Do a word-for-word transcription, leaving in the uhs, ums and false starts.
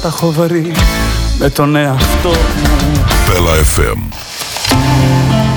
τα έχω βρει με τον εαυτό μου. Bella εφ εμ.